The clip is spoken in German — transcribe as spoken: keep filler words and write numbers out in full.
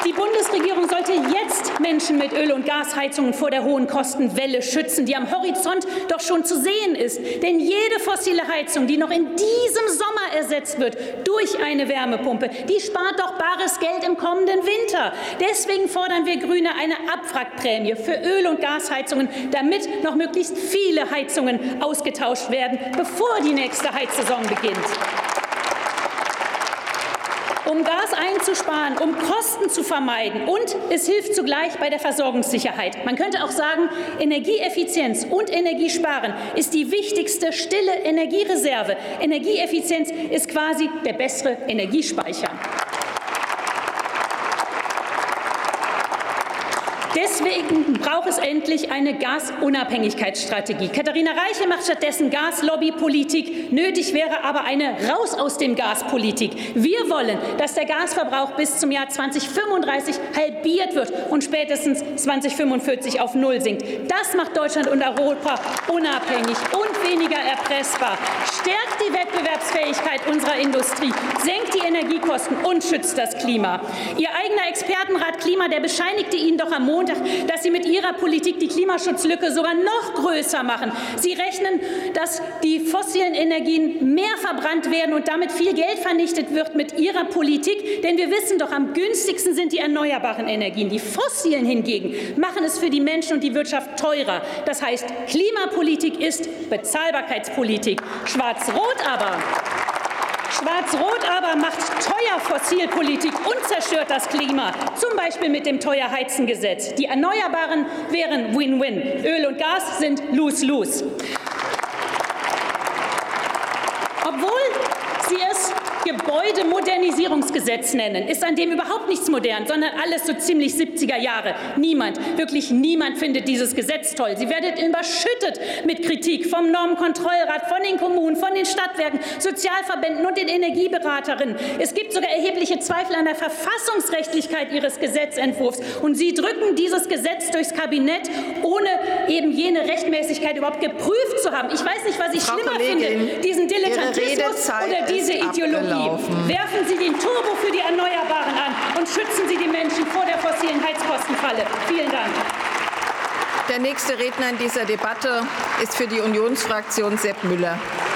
Die Bundesregierung sollte jetzt Menschen mit Öl- und Gasheizungen vor der hohen Kostenwelle schützen, die am Horizont doch schon zu sehen ist. Denn jede fossile Heizung, die noch in diesem Sommer ersetzt wird durch eine Wärmepumpe, die spart doch bares Geld im kommenden Winter. Deswegen fordern wir Grüne eine Abwrackprämie für Öl- und Gasheizungen, damit noch möglichst viele Heizungen ausgetauscht werden, bevor die nächste Heizsaison beginnt. Um Gas einzusparen, um Kosten zu vermeiden, und es hilft zugleich bei der Versorgungssicherheit. Man könnte auch sagen, Energieeffizienz und Energiesparen ist die wichtigste stille Energiereserve. Energieeffizienz ist quasi der bessere Energiespeicher. Deswegen braucht es endlich eine Gasunabhängigkeitsstrategie. Katharina Reiche macht stattdessen Gaslobbypolitik. Nötig wäre aber eine Raus aus dem Gaspolitik. Wir wollen, dass der Gasverbrauch bis zum Jahr zweitausendfünfunddreißig halbiert wird und spätestens zweitausendfünfundvierzig auf Null sinkt. Das macht Deutschland und Europa unabhängig und weniger erpressbar, stärkt die Wettbewerbsfähigkeit unserer Industrie, senkt die Energiekosten und schützt das Klima. Ihr eigener Expertenrat Klima, der bescheinigte Ihnen doch am Montag, dass Sie mit Ihrer Politik die Klimaschutzlücke sogar noch größer machen. Sie rechnen, dass die fossilen Energien mehr verbrannt werden und damit viel Geld vernichtet wird mit Ihrer Politik. Denn wir wissen doch, am günstigsten sind die erneuerbaren Energien. Die fossilen hingegen machen es für die Menschen und die Wirtschaft teurer. Das heißt, Klimapolitik ist Bezahlbarkeitspolitik. Schwarz-Rot aber Schwarz-Rot aber macht teuer Fossilpolitik und zerstört das Klima, zum Beispiel mit dem Teuer-Heizen-Gesetz. Die Erneuerbaren wären Win-Win. Öl und Gas sind Lose-Lose. Obwohl Sie es Gebäudemodernisierungsgesetz nennen, ist an dem überhaupt nichts modern, sondern alles so ziemlich siebziger Jahre. Niemand, wirklich niemand findet dieses Gesetz toll. Sie werden überschüttet mit Kritik vom Normenkontrollrat, von den Kommunen, von den Stadtwerken, Sozialverbänden und den Energieberaterinnen. Es gibt sogar erhebliche Zweifel an der Verfassungsrechtlichkeit Ihres Gesetzentwurfs. Und Sie drücken dieses Gesetz durchs Kabinett, ohne eben jene Rechtmäßigkeit überhaupt geprüft zu haben. Ich weiß nicht, was ich Frau schlimmer Kollegin, finde, diesen Dilettantismus oder diese Ideologie. Werfen Sie den Turbo für die Erneuerbaren an und schützen Sie die Menschen vor der fossilen Heizkostenfalle. Vielen Dank. Der nächste Redner in dieser Debatte ist für die Unionsfraktion Sepp Müller.